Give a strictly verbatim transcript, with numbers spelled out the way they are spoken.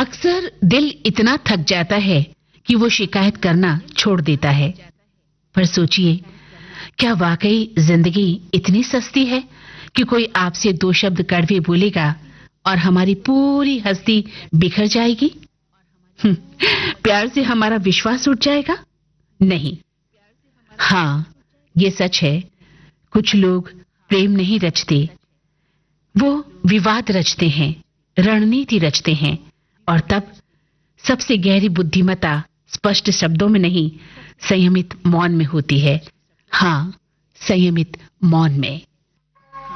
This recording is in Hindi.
अक्सर दिल इतना थक जाता है कि वो शिकायत करना छोड़ देता है। पर सोचिए, क्या वाकई जिंदगी इतनी सस्ती है कि कोई आपसे दो शब्द कड़वे बोलेगा और हमारी पूरी हस्ती बिखर जाएगी? हम्म, प्यार से हमारा विश्वास उठ जाएगा? नहीं। हाँ, ये सच है, कुछ लोग प्रेम नहीं रचते, वो विवाद रचते हैं, रणनीति रचते हैं, और तब सबसे गहरी बुद्धिमत्ता स्पष्ट शब्दों में नहीं, संयमित मौन में होती है। हाँ, संयमित मौन में।